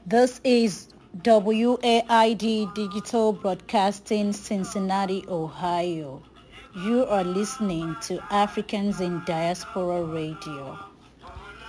This is WAID Digital Broadcasting, Cincinnati, Ohio. You are listening to Africans in Diaspora Radio.